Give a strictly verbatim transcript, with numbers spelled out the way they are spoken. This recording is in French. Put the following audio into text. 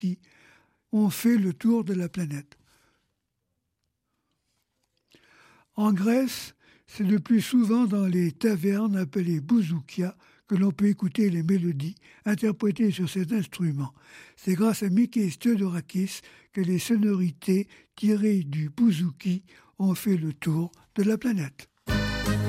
qui ont fait le tour de la planète. En Grèce, c'est le plus souvent dans les tavernes appelées bouzoukia que l'on peut écouter les mélodies interprétées sur cet instrument. C'est grâce à Mikis Theodorakis que les sonorités tirées du bouzouki ont fait le tour de la planète.